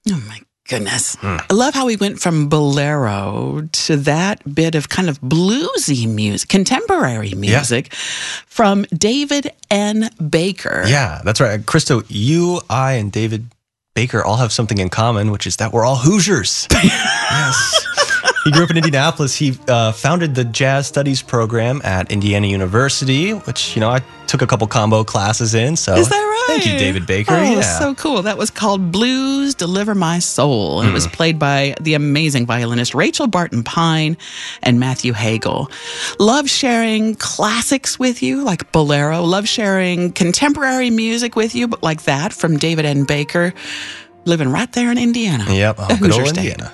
Oh, my goodness. I love how we went from bolero to that bit of kind of bluesy music, contemporary music from David N. Baker. Yeah, that's right. Christo, you, I, and David Baker all have something in common, which is that we're all Hoosiers. Yes. He grew up in Indianapolis. He founded the Jazz Studies program at Indiana University, which, I took a couple combo classes in. So is that right? Thank you, David Baker. Oh, so cool. That was called Blues Deliver My Soul. And it was played by the amazing violinist Rachel Barton Pine and Matthew Hagel. Love sharing classics with you, like bolero. Love sharing contemporary music with you, but like that from David N. Baker. Living right there in Indiana. Yep. Oh, good old Indiana.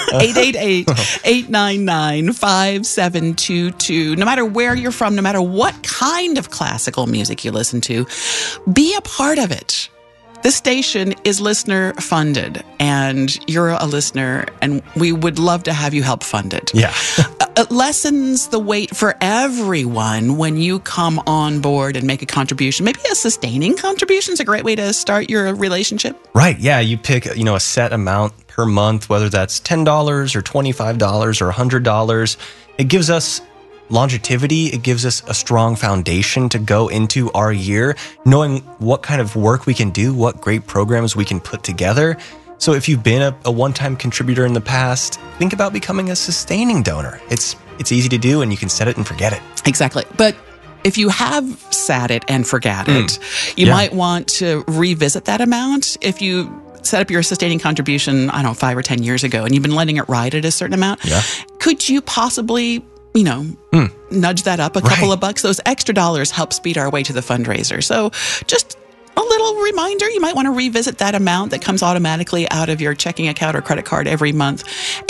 888-899-5722. No matter where you're from, no matter what kind of classical music you listen to, be a part of it. This station is listener funded, and you're a listener, and we would love to have you help fund it. Yeah. It lessens the weight for everyone when you come on board and make a contribution. Maybe a sustaining contribution is a great way to start your relationship. Right. Yeah. You pick, a set amount per month, whether that's $10 or $25 or $100. It gives us longevity. It gives us a strong foundation to go into our year, knowing what kind of work we can do, what great programs we can put together. So if you've been a one-time contributor in the past, think about becoming a sustaining donor. It's easy to do, and you can set it and forget it. Exactly. But if you have sat it and forgot it, you might want to revisit that amount. If you set up your sustaining contribution, 5 or 10 years ago, and you've been letting it ride at a certain amount, could you possibly nudge that up a couple of bucks? Those extra dollars help speed our way to the fundraiser. So just a little reminder, you might want to revisit that amount that comes automatically out of your checking account or credit card every month.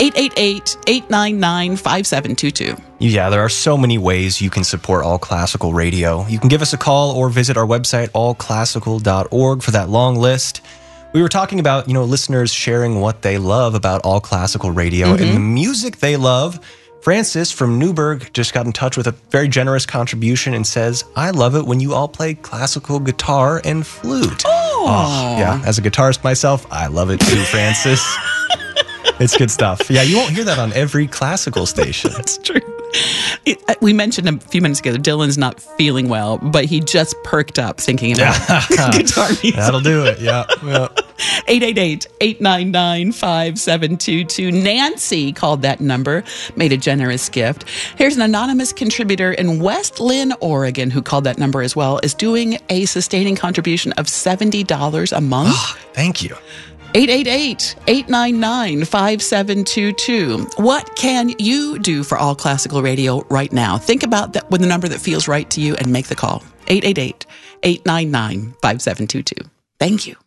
888-899-5722. Yeah, there are so many ways you can support All Classical Radio. You can give us a call or visit our website, allclassical.org, for that long list. We were talking about, listeners sharing what they love about All Classical Radio and the music they love. Francis from Newburgh just got in touch with a very generous contribution and says, I love it when you all play classical guitar and flute. Oh, yeah. As a guitarist myself, I love it too, Francis. It's good stuff. Yeah, you won't hear that on every classical station. That's true. We mentioned a few minutes ago, Dylan's not feeling well, but he just perked up thinking about guitar music. That'll do it, yeah. 888-899-5722. Nancy called that number, made a generous gift. Here's an anonymous contributor in West Lynn, Oregon, who called that number as well, is doing a sustaining contribution of $70 a month. Oh, thank you. 888-899-5722. What can you do for All Classical Radio right now? Think about that with the number that feels right to you and make the call. 888-899-5722. Thank you.